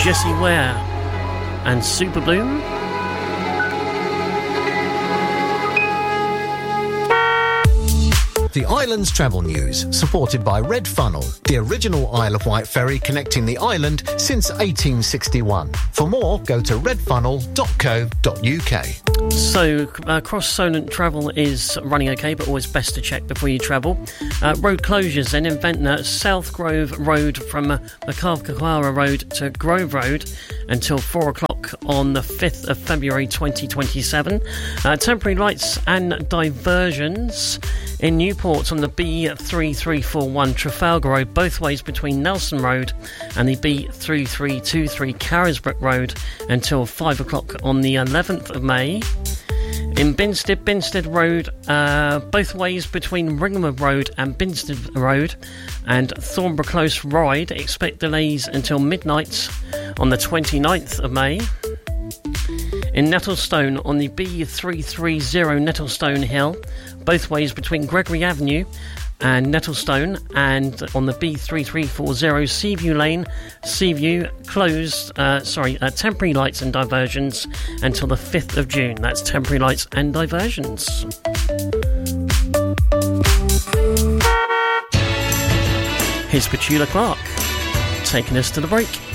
Jessie Ware and Super Bloom. The Islands Travel News, supported by Red Funnel, the original Isle of Wight ferry connecting the island since 1861. For more, go to redfunnel.co.uk. So, Cross Solent travel is running okay, but always best to check before you travel. Road closures then in Ventnor, South Grove Road from Macavcaquara Road to Grove Road until 4 o'clock on the 5th of February 2027. Temporary lights and diversions in Newport on the B3341 Trafalgar Road, both ways between Nelson Road and the B3323 Carisbrooke Road until 5 o'clock on the 11th of May. In Binstead Road, both ways between Ringhamwood Road and Binstead Road and Thornborough Close Ride, expect delays until midnight on the 29th of May. In Nettlestone on the B330 Nettlestone Hill, both ways between Gregory Avenue and Nettlestone, and on the B3340 Seaview Lane, Seaview closed, temporary lights and diversions until the 5th of June. That's temporary lights and diversions. Here's Petula Clark taking us to the break.